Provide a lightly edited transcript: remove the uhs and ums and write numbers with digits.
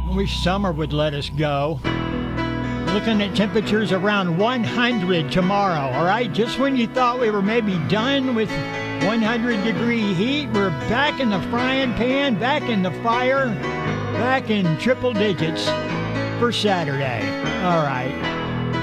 Wish summer would let us go. Looking at temperatures around 100 tomorrow, all right? Just when you thought we were maybe done with 100-degree heat, we're back in the frying pan, back in the fire, back in triple digits for Saturday. All right.